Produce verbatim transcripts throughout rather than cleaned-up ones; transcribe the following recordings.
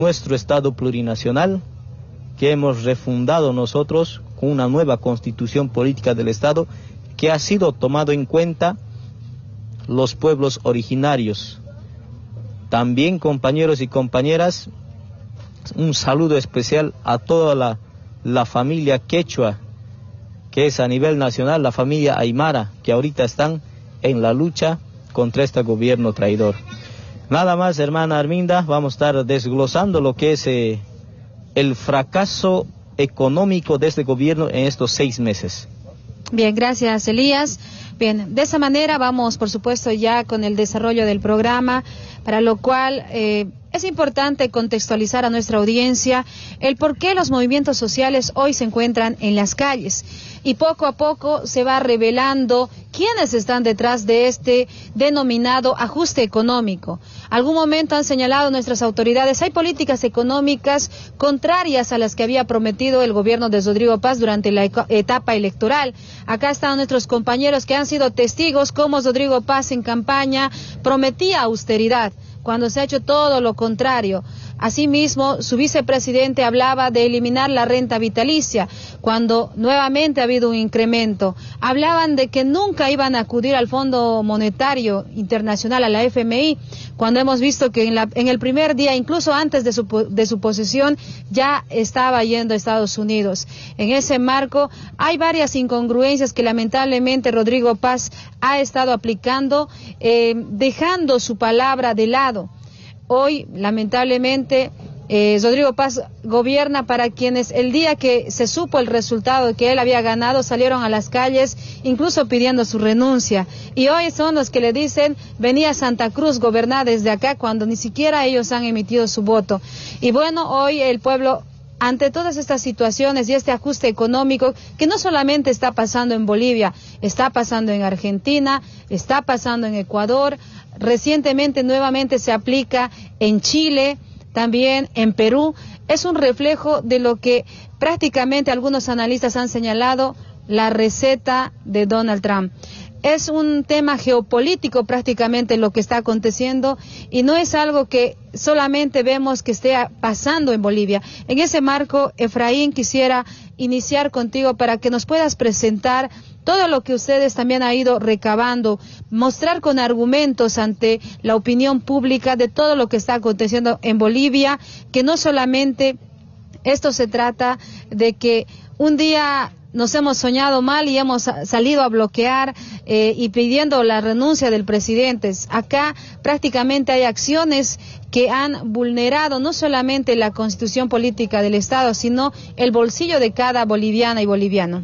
nuestro Estado plurinacional, que hemos refundado nosotros con una nueva constitución política del Estado, que ha sido tomado en cuenta los pueblos originarios. También, compañeros y compañeras, un saludo especial a toda la, la familia quechua, que es a nivel nacional la familia aymara, que ahorita están en la lucha contra este gobierno traidor. Nada más, hermana Arminda, vamos a estar desglosando lo que es eh, el fracaso económico de este gobierno en estos seis meses. Bien, gracias, Elías. Bien, de esa manera vamos, por supuesto, ya con el desarrollo del programa, para lo cual eh, es importante contextualizar a nuestra audiencia el por qué los movimientos sociales hoy se encuentran en las calles. Y poco a poco se va revelando quiénes están detrás de este denominado ajuste económico. Algún momento han señalado nuestras autoridades, hay políticas económicas contrarias a las que había prometido el gobierno de Rodrigo Paz durante la etapa electoral. Acá están nuestros compañeros que han sido testigos cómo Rodrigo Paz en campaña prometía austeridad, cuando se ha hecho todo lo contrario. Asimismo, su vicepresidente hablaba de eliminar la renta vitalicia, cuando nuevamente ha habido un incremento. Hablaban de que nunca iban a acudir al Fondo Monetario Internacional, a la F M I, cuando hemos visto que en, la, en el primer día, incluso antes de su, de su posesión, ya estaba yendo a Estados Unidos. En ese marco, hay varias incongruencias que lamentablemente Rodrigo Paz ha estado aplicando, eh, dejando su palabra de lado. Hoy, lamentablemente, eh, Rodrigo Paz gobierna para quienes el día que se supo el resultado de que él había ganado, salieron a las calles, incluso pidiendo su renuncia. Y hoy son los que le dicen, venía a Santa Cruz, gobernar desde acá, cuando ni siquiera ellos han emitido su voto. Y bueno, hoy el pueblo, ante todas estas situaciones y este ajuste económico, que no solamente está pasando en Bolivia, está pasando en Argentina, está pasando en Ecuador, recientemente nuevamente se aplica en Chile, también en Perú, es un reflejo de lo que prácticamente algunos analistas han señalado, la receta de Donald Trump. Es un tema geopolítico prácticamente lo que está aconteciendo y no es algo que solamente vemos que esté pasando en Bolivia. En ese marco, Efraín, quisiera iniciar contigo para que nos puedas presentar todo lo que ustedes también han ido recabando, mostrar con argumentos ante la opinión pública de todo lo que está aconteciendo en Bolivia, que no solamente esto se trata de que un día nos hemos soñado mal y hemos salido a bloquear eh, y pidiendo la renuncia del presidente. Acá prácticamente hay acciones que han vulnerado no solamente la constitución política del Estado, sino el bolsillo de cada boliviana y boliviano.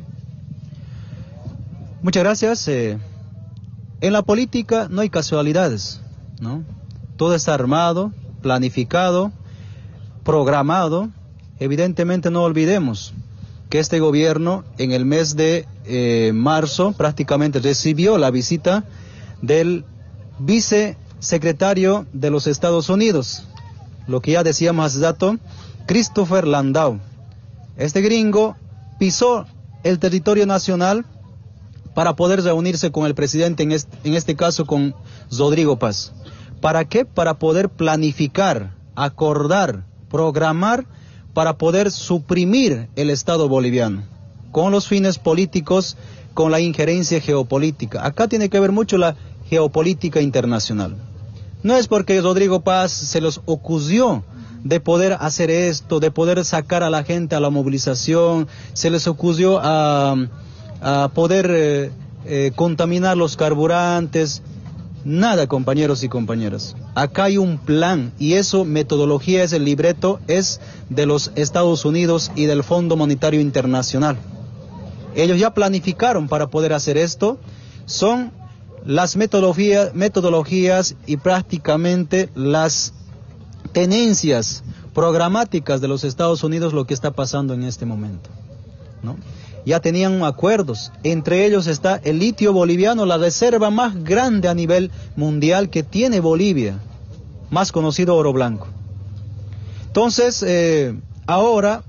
Muchas gracias. Eh, en la política no hay casualidades, ¿no? Todo está armado, planificado, programado. Evidentemente no olvidemos que este gobierno en el mes de eh, marzo prácticamente recibió la visita del vicesecretario de los Estados Unidos, lo que ya decíamos hace rato, Christopher Landau. Este gringo pisó el territorio nacional para poder reunirse con el presidente, en este, en este caso con Rodrigo Paz. ¿Para qué? Para poder planificar, acordar, programar, para poder suprimir el Estado boliviano, con los fines políticos, con la injerencia geopolítica. Acá tiene que ver mucho la geopolítica internacional. No es porque Rodrigo Paz se les ocurrió de poder hacer esto, de poder sacar a la gente a la movilización, se les ocurrió a, a poder eh, eh, contaminar los carburantes. Nada, compañeros y compañeras. Acá hay un plan y eso, metodología, es el libreto, es de los Estados Unidos y del Fondo Monetario Internacional. Ellos ya planificaron para poder hacer esto. Son las metodologías, metodologías y prácticamente las tenencias programáticas de los Estados Unidos lo que está pasando en este momento, ¿no? Ya tenían acuerdos, entre ellos está el litio boliviano, la reserva más grande a nivel mundial que tiene Bolivia, más conocido oro blanco. Entonces, eh, ahora,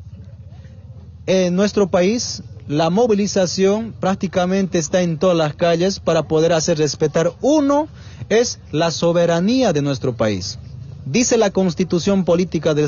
en nuestro país, la movilización prácticamente está en todas las calles para poder hacer respetar. Uno, es la soberanía de nuestro país. Dice la Constitución Política del